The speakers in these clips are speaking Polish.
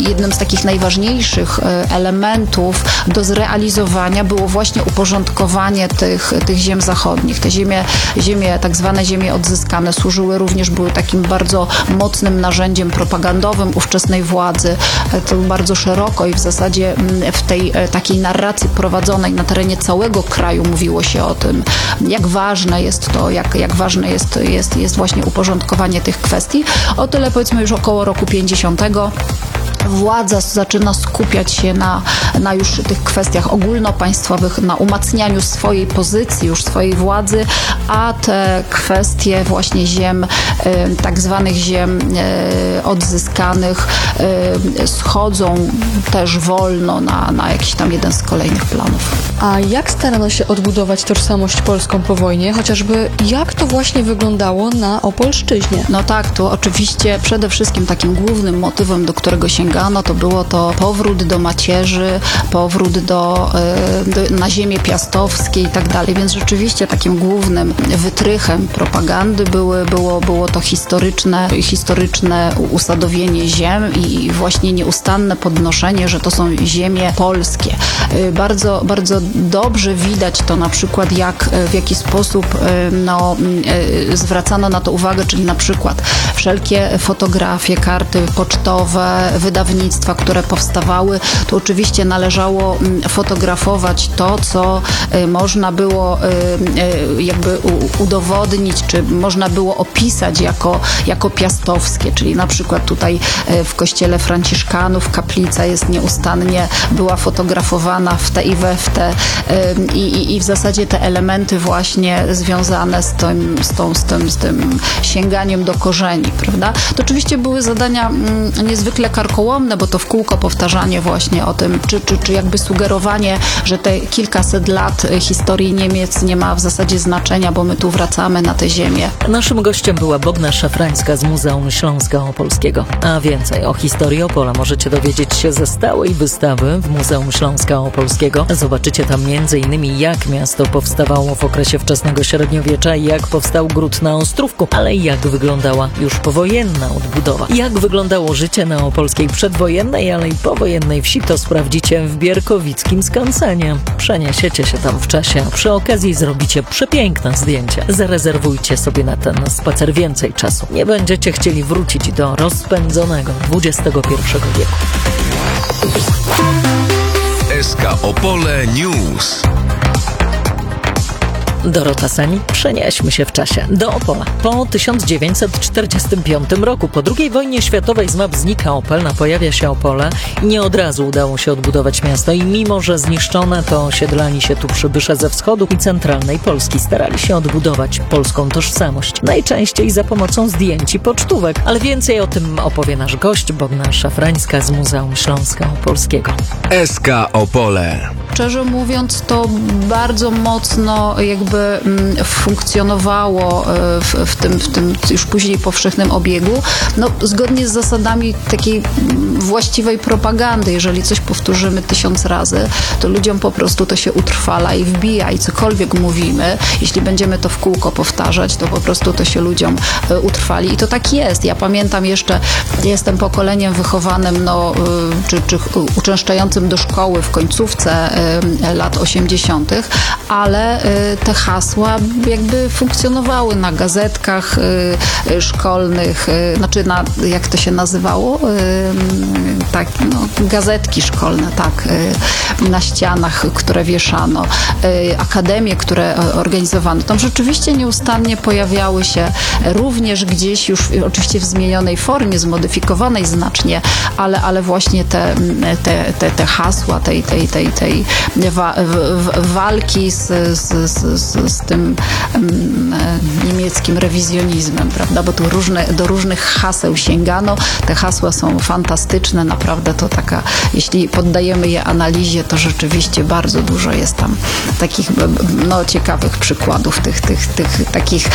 jednym z takich najważniejszych elementów do zrealizowania było właśnie uporządkowanie tych ziem zachodnich. Te ziemie, tak zwane ziemie odzyskane były takim bardzo mocnym narzędziem propagandowym ówczesnej władzy. To bardzo szeroko i w zasadzie w tej takiej narracji prowadzonej na terenie całego kraju mówiło się o tym, jak ważne jest to, jak ważne jest właśnie uporządkowanie tych kwestii. O tyle powiedzmy już około roku 50. Władza zaczyna skupiać się na już tych kwestiach ogólnopaństwowych, na umacnianiu swojej pozycji, już swojej władzy, a te kwestie właśnie ziem, tak zwanych ziem odzyskanych schodzą też wolno na jakiś tam jeden z kolejnych planów. A jak starano się odbudować tożsamość polską po wojnie? Chociażby jak to właśnie wyglądało na Opolszczyźnie? No tak, tu oczywiście przede wszystkim takim głównym motywem, do którego sięgano, to było to powrót do macierzy, powrót na ziemię piastowskie i tak dalej. Więc rzeczywiście takim głównym wytrychem propagandy było to historyczne usadowienie ziem i właśnie nieustanne podnoszenie, że to są ziemie polskie. Bardzo, bardzo dobrze widać to na przykład, w jaki sposób zwracano na to uwagę, czyli na przykład wszelkie fotografie, karty pocztowe, wydawnictwa, które powstawały, to oczywiście należało fotografować to, co można było jakby udowodnić, czy można było opisać jako piastowskie, czyli na przykład tutaj w kościele franciszkanów kaplica jest nieustannie, była fotografowana w te i we w te i w zasadzie te elementy właśnie związane z tym sięganiem do korzeni, prawda? To oczywiście były zadania niezwykle karkołomne, bo to w kółko powtarzanie właśnie o tym, czy jakby sugerowanie, że te kilkaset lat historii Niemiec nie ma w zasadzie znaczenia, bo my tu wracamy na te ziemię. Naszym gościem była Bogna Szafrańska z Muzeum Śląska Opolskiego. A więcej o historii Opola możecie dowiedzieć się ze stałej wystawy w Muzeum Śląska Opolskiego. Zobaczycie tam m.in. jak miasto powstawało w okresie wczesnego średniowiecza i jak powstał gród na Ostrówku, ale jak wyglądała już powojenna odbudowa. Jak wyglądało życie na opolskiej przedwojennej, ale i powojennej wsi, to sprawdzicie w bierkowickim skansenie. Przeniesiecie się tam w czasie, a przy okazji zrobicie przepiękne zdjęcie. Zarezerwujcie sobie na ten spacer więcej czasu. Nie będziecie chcieli wrócić do rozpędzonego XXI wieku. SK Opole News. Dorota Sani, przenieśmy się w czasie do Opola. Po 1945 roku, po II wojnie światowej z map znika Opel, pojawia się Opole. Nie od razu udało się odbudować miasto i mimo, że zniszczone, to osiedlali się tu przybysze ze wschodu i centralnej Polski. Starali się odbudować polską tożsamość. Najczęściej za pomocą zdjęć i pocztówek. Ale więcej o tym opowie nasz gość, Bogna Szafrańska z Muzeum Śląska Opolskiego. SK Opole. Szczerze mówiąc, to bardzo mocno jakby funkcjonowało w tym już później powszechnym obiegu, zgodnie z zasadami takiej właściwej propagandy. Jeżeli coś powtórzymy 1000 razy, to ludziom po prostu to się utrwala i wbija i cokolwiek mówimy, jeśli będziemy to w kółko powtarzać, to po prostu to się ludziom utrwali. I to tak jest. Ja pamiętam jeszcze, jestem pokoleniem wychowanym, czy uczęszczającym do szkoły w końcówce lat 80., ale te hasła jakby funkcjonowały na gazetkach szkolnych, jak to się nazywało? Gazetki szkolne, na ścianach, które wieszano, akademie, które organizowano. Tam rzeczywiście nieustannie pojawiały się również gdzieś już oczywiście w zmienionej formie, zmodyfikowanej znacznie, ale właśnie te hasła tej walki z tym niemieckim rewizjonizmem, prawda? Bo tu do różnych haseł sięgano. Te hasła są fantastyczne, naprawdę to taka, jeśli poddajemy je analizie, to rzeczywiście bardzo dużo jest tam takich ciekawych przykładów, tych takich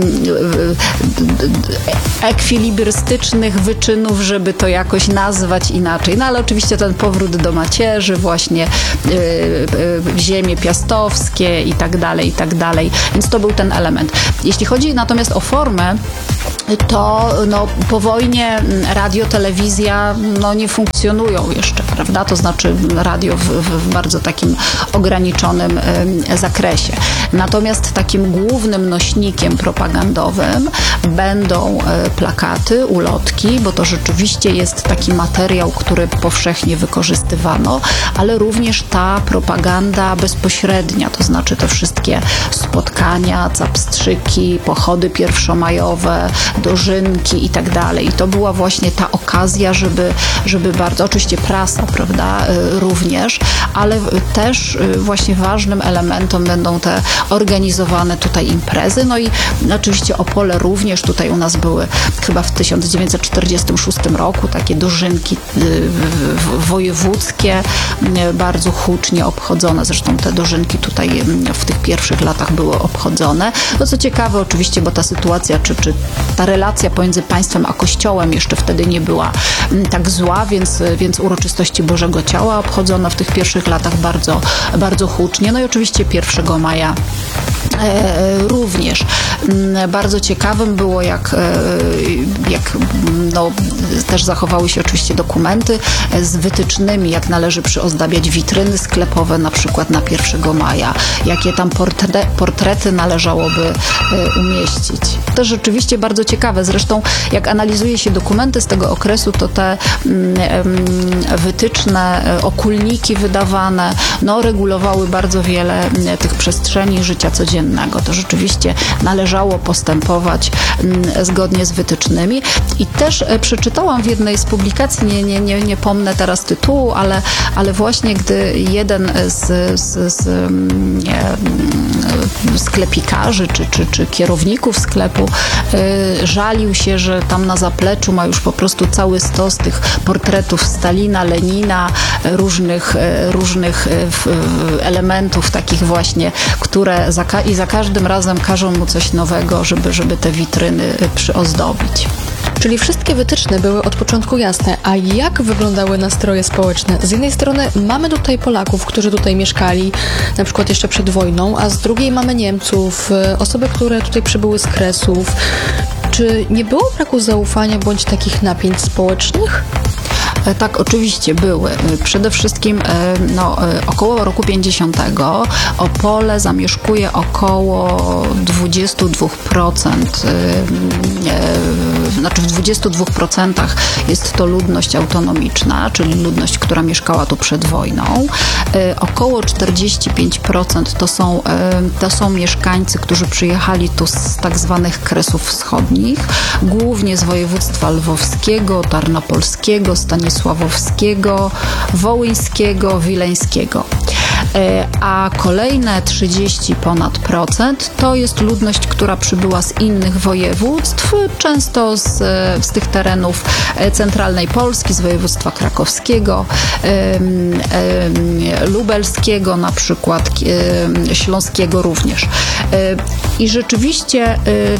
ekwilibrystycznych wyczynów, żeby to jakoś nazwać inaczej. Ale oczywiście ten powrót do macierzy, właśnie ziemie piastowskie i tak dalej. Więc to był ten element. Jeśli chodzi natomiast o formę, to po wojnie radio, telewizja nie funkcjonują jeszcze, prawda? To znaczy radio w bardzo takim ograniczonym zakresie. Natomiast takim głównym nośnikiem propagandowym będą plakaty, ulotki, bo to rzeczywiście jest taki materiał, który powszechnie wykorzystywano, ale również ta propaganda bezpośrednia, to znaczy te wszystkie spotkania, capstrzyki, pochody pierwszomajowe, dożynki i tak dalej. I to była właśnie ta okazja, żeby bardzo, oczywiście prasa, prawda, również, ale też właśnie ważnym elementem będą te organizowane tutaj imprezy. No i oczywiście Opole również, tutaj u nas były chyba w 1946 roku takie dożynki wojewódzkie, bardzo hucznie obchodzone. Zresztą te dożynki tutaj w tych pierwszych latach były obchodzone. No co ciekawe oczywiście, bo ta sytuacja, czy ta relacja pomiędzy państwem a kościołem jeszcze wtedy nie była tak zła, więc uroczystości Bożego Ciała obchodzono w tych pierwszych latach bardzo, bardzo hucznie. No i oczywiście 1 maja również. Bardzo ciekawym było, jak też zachowały się oczywiście dokumenty z wytycznymi, jak należy przyozdabiać witryny sklepowe, na przykład na 1 maja, jakie tam portrety należałoby umieścić. To rzeczywiście bardzo ciekawe. Zresztą jak analizuje się dokumenty z tego okresu, to te wytyczne, okulniki wydawane, regulowały bardzo wiele tych przestrzeni życia codziennego. To rzeczywiście należało postępować zgodnie z wytycznymi. I też przeczytałam w jednej z publikacji, nie pomnę teraz tytułu, ale właśnie gdy jeden z sklepikarzy czy kierowników sklepu żalił się, że tam na zapleczu ma już po prostu cały stos tych portretów Stalina, Lenina, różnych elementów takich właśnie, które za każdym razem każą mu coś nowego, żeby te witryny przyozdobić. Czyli wszystkie wytyczne były od początku jasne, a jak wyglądały nastroje społeczne? Z jednej strony mamy tutaj Polaków, którzy tutaj mieszkali, na przykład jeszcze przed wojną, a z drugiej mamy Niemców, osoby, które tutaj przybyły z Kresów. Czy nie było braku zaufania bądź takich napięć społecznych? Tak, oczywiście były. Przede wszystkim około roku 50 Opole zamieszkuje około 22%, znaczy w 22% jest to ludność autonomiczna, czyli ludność, która mieszkała tu przed wojną. Około 45% to są mieszkańcy, którzy przyjechali tu z tak zwanych Kresów Wschodnich, głównie z województwa lwowskiego, tarnopolskiego, stanisławowskiego, wołyńskiego, wileńskiego. A kolejne 30% to jest ludność, która przybyła z innych województw, często z tych terenów centralnej Polski, z województwa krakowskiego, lubelskiego na przykład, śląskiego również. I rzeczywiście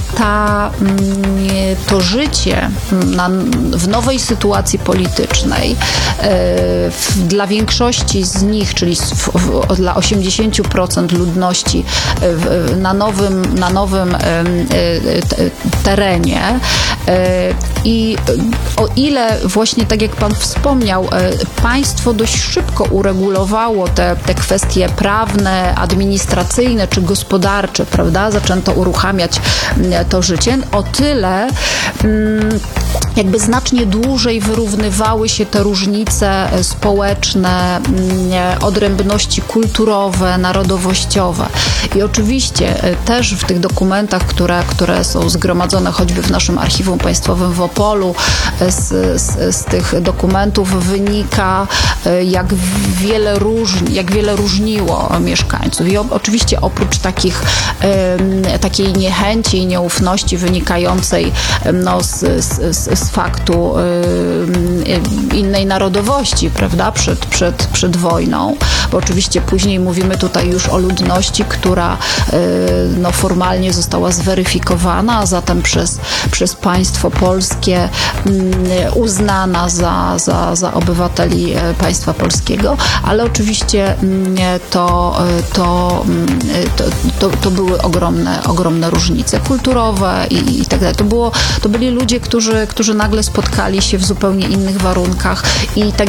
to życie w nowej sytuacji politycznej dla większości z nich, czyli dla 80% ludności na nowym terenie. I o ile właśnie, tak jak Pan wspomniał, państwo dość szybko uregulowało te kwestie prawne, administracyjne czy gospodarcze, prawda? Zaczęto uruchamiać to życie. O tyle jakby znacznie dłużej wyrównywały się te różnice społeczne, odrębności kulturowe, narodowościowe. I oczywiście też w tych dokumentach, które są zgromadzone choćby w naszym Archiwum Państwowym w Opolu, z tych dokumentów wynika, jak wiele różniło mieszkańców. I oczywiście oprócz takiej niechęci i nieufności wynikającej z faktu innej narodowości, prawda, przed wojną, bo oczywiście Później mówimy tutaj już o ludności, która no, formalnie została zweryfikowana, a zatem przez państwo polskie uznana za obywateli państwa polskiego, ale oczywiście to były ogromne różnice kulturowe i tak dalej. To byli ludzie, którzy nagle spotkali się w zupełnie innych warunkach i tak